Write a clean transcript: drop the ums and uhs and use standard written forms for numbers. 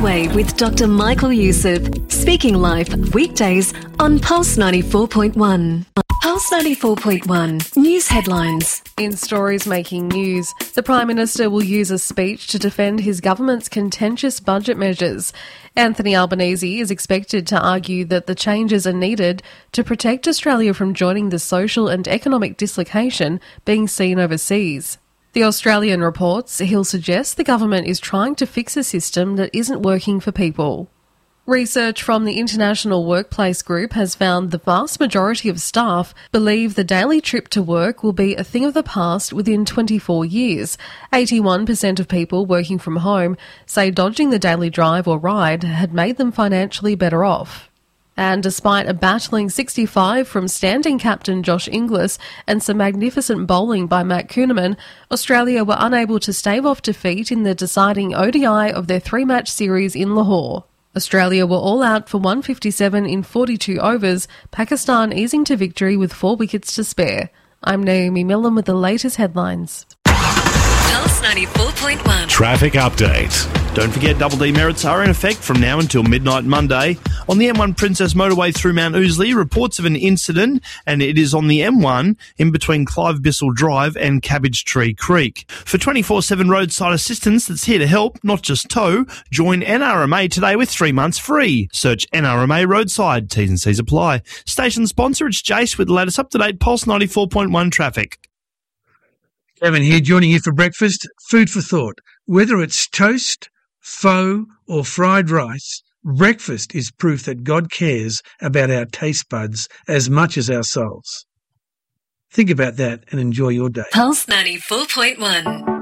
Way with Dr. Michael Youssef. Speaking live weekdays on Pulse 94.1. Pulse 94.1 News Headlines. In stories making news, the Prime Minister will use a speech to defend his government's contentious budget measures. Anthony Albanese is expected to argue that the changes are needed to protect Australia from joining the social and economic dislocation being seen overseas. The Australian reports he'll suggest the government is trying to fix a system that isn't working for people. Research from the International Workplace Group has found the vast majority of staff believe the daily trip to work will be a thing of the past within 24 years. 81% of people working from home say dodging the daily drive or ride had made them financially better off. And despite a battling 65 from standing captain Josh Inglis and some magnificent bowling by Matt Kuhneman, Australia were unable to stave off defeat in the deciding ODI of their three-match series in Lahore. Australia were all out for 157 in 42 overs, Pakistan easing to victory with 4 wickets to spare. I'm Naomi Millen with the latest headlines. Pulse 94.1. Traffic update. Don't forget, double demerits are in effect from now until midnight Monday. On the M1 Princess Motorway through Mount Ousley, reports of an incident, and it is on the M1 in between Clive Bissell Drive and Cabbage Tree Creek. For 24/7 roadside assistance that's here to help, not just tow, join NRMA today with 3 months free. Search NRMA Roadside. T's and C's apply. Station sponsor, it's Jace with the latest up-to-date Pulse 94.1 traffic. Kevin here, joining you for breakfast. Food for thought. Whether it's toast, pho or fried rice, breakfast is proof that God cares about our taste buds as much as our souls. Think about that and enjoy your day. Pulse 94.1.